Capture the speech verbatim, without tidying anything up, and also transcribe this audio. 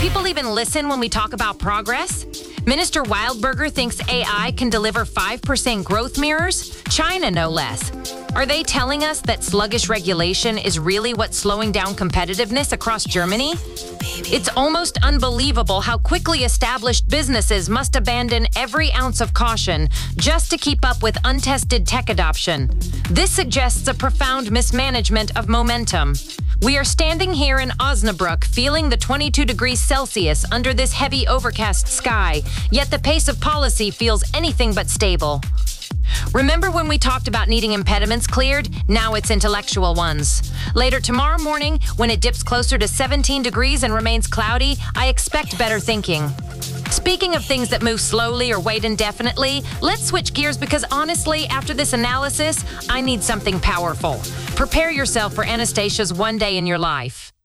people even listen when we talk about progress? Minister Wildberger thinks A I can deliver five percent growth mirrors? China, no less. Are they telling us that sluggish regulation is really what's slowing down competitiveness across Germany? It's almost unbelievable how quickly established businesses must abandon every ounce of caution just to keep up with untested tech adoption. This suggests a profound mismanagement of momentum. We are standing here in Osnabrück feeling the twenty-two degrees Celsius under this heavy overcast sky, yet the pace of policy feels anything but stable. Remember when we talked about needing impediments cleared? Now it's intellectual ones. Later tomorrow morning, when it dips closer to seventeen degrees and remains cloudy, I expect better thinking. Speaking of things that move slowly or wait indefinitely, let's switch gears because honestly, after this analysis, I need something powerful. Prepare yourself for Anastasia's one day in your life.